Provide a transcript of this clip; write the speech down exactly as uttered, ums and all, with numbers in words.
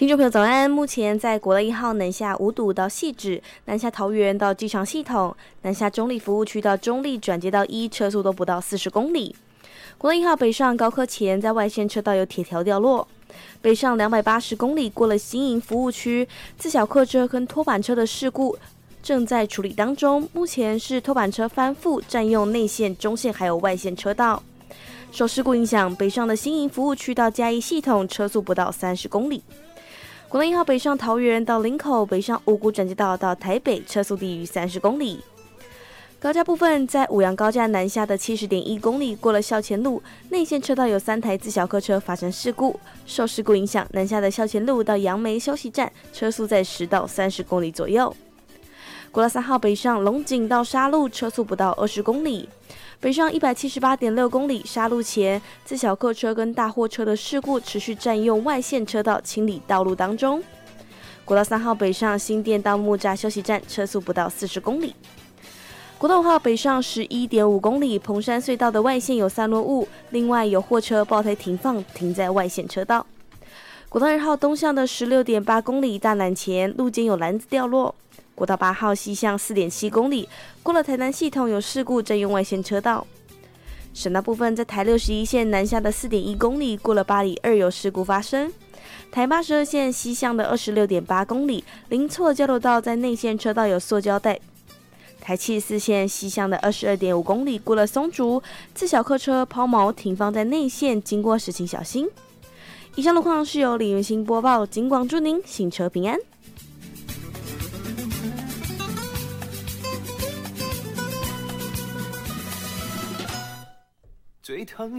听众朋友早安，目前在国道一号南下五堵到汐止，南下桃园到机场系统，南下中立服务区到中立转接到一，车速都不到四十公里。国道一号北上高科前，在外线车道有铁条掉落。北上两百八十公里过了新营服务区，自小客车跟拖板车的事故正在处理当中，目前是拖板车翻覆，占用内线、中线还有外线车道。受事故影响，北上的新营服务区到嘉义系统车速不到三十公里。国道一号北上桃园到林口，北上五股转接道到台北，车速低于三十公里。高架部分，在五杨高架南下的 七十点一公里，过了校前路，内线车道有三台自小客车发生事故，受事故影响，南下的校前路到杨梅休息站，车速在十到三十公里左右。国道三号北上龙井到沙鹿，车速不到二十公里。北上 一百七十八点六公里，沙鹿前自小客车跟大货车的事故持续占用外线车道清理道路当中。国道三号北上新店到木栅休息站，车速不到四十公里。国道五号北上 十一点五公里，蓬山隧道的外线有散落物，另外有货车爆胎停放，停在外线车道。国道二号东向的 十六点八公里，大南前路肩有篮子掉落。国道八号西向 四点七公里，过了台南系统有事故，占用外线车道。省道部分，在台六十一线南下的 四点一公里，过了八里二有事故发生。台八十二线西向的 二十六点八公里，零错交流道在内线车道有塑胶袋。台七十四线西向的 二十二点五公里，过了松竹，自小客车抛锚停放在内线，经过时请小心。以上路况是由李云兴播报，警广祝您行车平安。 最疼